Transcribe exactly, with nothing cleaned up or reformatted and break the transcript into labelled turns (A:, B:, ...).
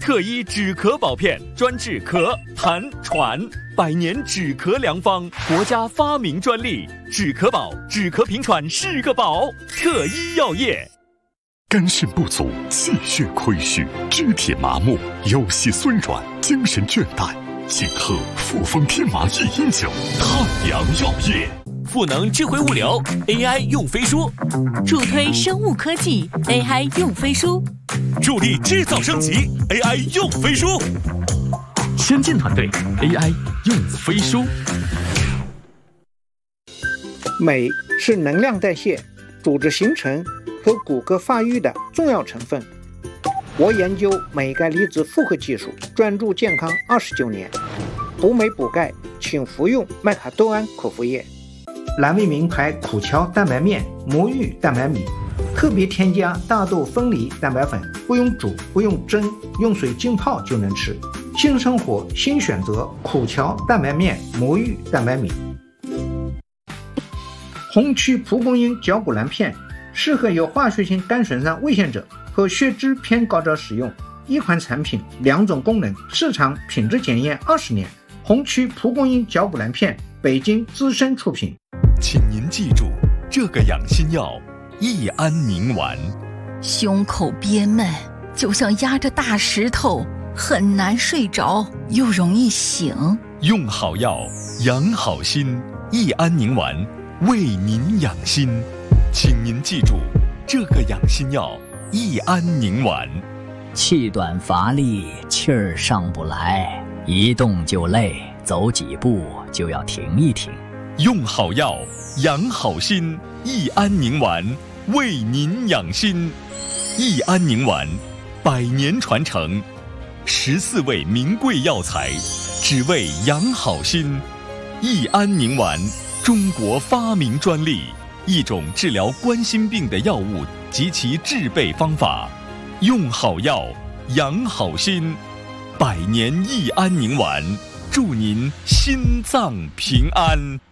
A: 特医止咳宝片，专治咳、痰、喘，百年止咳良方，国家发明专利。止咳宝，止咳平喘是个宝。特医药业。
B: 肝肾不足、气血亏虚、肢体麻木、腰膝酸软、精神倦怠，请喝复方天麻益阴酒。太阳药业。
A: 赋能智慧物流 A I 用飞书，
C: 助推生物科技 A I 用飞书，
A: 助力制造升级 A I 用飞书，
D: 先进团队 A I 用飞书。
E: 镁是能量代谢、组织形成和骨骼发育的重要成分。我研究镁钙离子复合技术，专注健康二十九年。补镁补钙，请服用麦卡多胺口服液。蓝莓名牌苦荞蛋白面、魔芋蛋白米，特别添加大豆分离蛋白粉，不用煮，不用蒸，用水浸泡就能吃。新生活新选择，苦荞蛋白面、魔芋蛋白米。红曲蒲公英嚼骨蓝片适合有化学性肝损伤危险者和血脂偏高者使用。一款产品，两种功能，市场品质检验二十年。红曲蒲公英嚼骨蓝片，北京资深出品。
A: 请您记住，这个养心药益安宁丸。
C: 胸口憋闷，就像压着大石头，很难睡着，又容易醒。
A: 用好药，养好心，益安宁丸为您养心。请您记住，这个养心药益安宁丸。
F: 气短乏力，气儿上不来，一动就累，走几步就要停一停。
A: 用好药，养好心，益安宁丸为您养心。益安宁丸，百年传承，十四味名贵药材，只为养好心。益安宁丸，中国发明专利，一种治疗冠心病的药物及其制备方法。用好药，养好心，百年益安宁丸，祝您心脏平安。